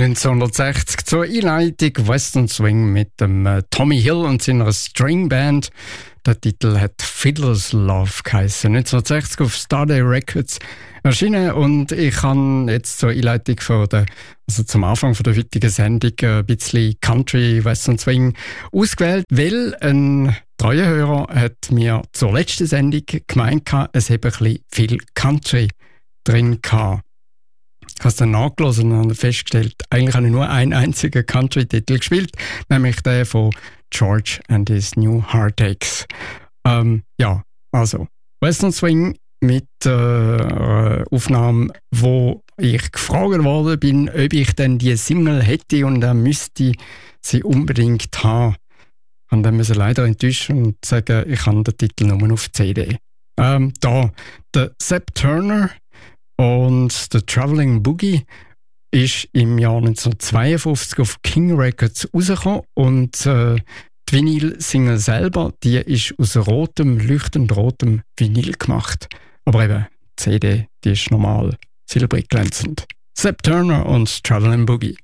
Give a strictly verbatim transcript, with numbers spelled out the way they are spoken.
neunzehnhundertsechzig zur Einleitung Western Swing mit dem äh, Tommy Hill und seiner Stringband. Der Titel hat Fiddler's Love geheissen. neunzehnhundertsechzig auf Starday Records erschienen und ich habe jetzt zur Einleitung von der, also zum Anfang von der heutigen Sendung ein bisschen Country Western Swing ausgewählt, weil ein treuer Hörer hat mir zur letzten Sendung gemeint, es habe ein bisschen viel Country drin gehabt. Ich habe es dann nachgelesen und festgestellt, eigentlich habe ich nur einen einzigen Country-Titel gespielt, nämlich den von George and his New Heartaches. Ähm, ja, also Western Swing mit äh, Aufnahmen, wo ich gefragt worden bin, ob ich denn die Single hätte und dann müsste sie unbedingt haben. Und dann müssen leider enttäuschen und sagen, ich habe den Titel nur auf C D. Ähm, da, der Sepp Turner und The Traveling Boogie ist im Jahr neunzehnhundertzweiundfünfzig auf King Records rausgekommen und äh, die Vinyl-Single selber, die ist aus rotem, leuchtend rotem Vinyl gemacht. Aber eben, die C D, die ist normal silbrig glänzend. Sepp Turner und Traveling Boogie.